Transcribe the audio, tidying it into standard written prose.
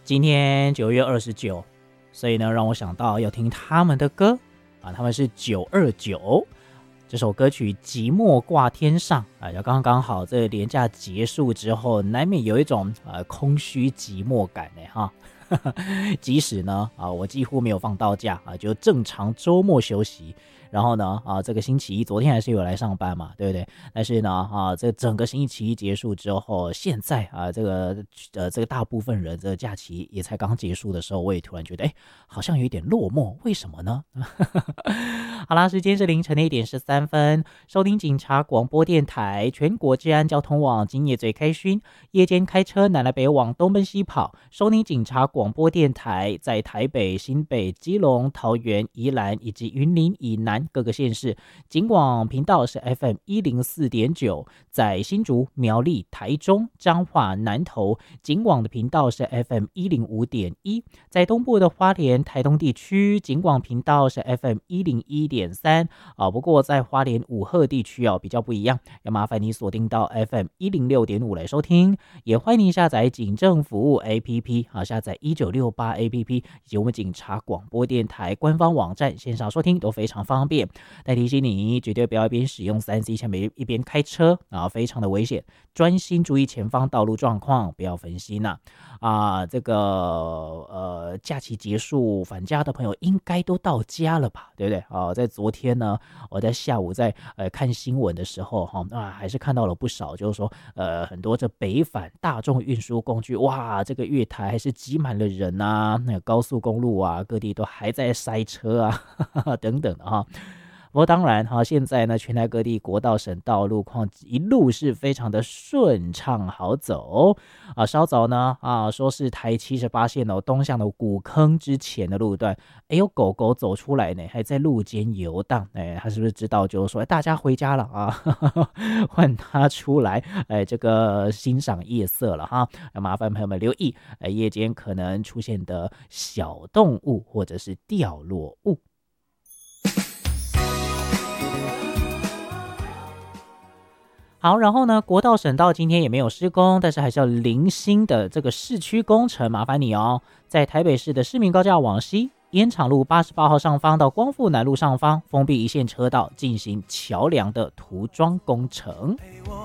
今天9月29，所以呢，让我想到要听他们的歌啊，他们是929。这首歌曲《寂寞挂天上》啊，要刚刚好，这连假结束之后，难免有一种空虚寂寞感呢哈。即使呢我几乎没有放到假啊，就正常周末休息。然后呢这个星期一，昨天还是有来上班嘛，对不对？但是呢这整个星期一结束之后，现在这个大部分人这个假期也才刚结束的时候，我也突然觉得好像有一点落寞，为什么呢？好啦，时间是凌晨的1点13分，收听警察广播电台全国治安交通网，今夜最开勋，夜间开车南来北往，东奔西跑，收听警察广播电台在台北、新北、基隆、桃园、宜兰以及云林以南各个县市，警广频道是 FM104.9，在新竹、苗栗、台中、彰化、南投，警广的频道是 FM105.1，在东部的花莲、台东地区，警广频道是 FM101.3不过在花莲五鹤地区比较不一样，要麻烦你锁定到 FM106.5来收听，也欢迎你下载警政服务 APP 下载1968 APP 以及我们警察广播电台官方网站，线上收听都非常方便。但提醒你，绝对不要一边使用3C 产品一边开车非常的危险，专心注意前方道路状况，不要分心这个假期结束返家的朋友应该都到家了吧，对不对？在昨天呢，我在下午在看新闻的时候还是看到了不少，就是说很多这北返大众运输工具，哇，这个月台还是挤满了人那个高速公路各地都还在塞车等等的不过当然现在呢，全台各地国道省道路况一路是非常的顺畅好走稍早呢说是台78线东向的古坑之前的路段，有狗狗走出来呢，还在路间游荡，他是不是知道就是说大家回家了换他出来这个欣赏夜色了要麻烦朋友们留意夜间可能出现的小动物或者是掉落物。好，然后呢，国道省道今天也没有施工，但是还是要零星的这个市区工程，麻烦你在台北市的市民高架往西，烟厂路88号上方到光复南路上方封闭一线车道，进行桥梁的涂装工程。陪我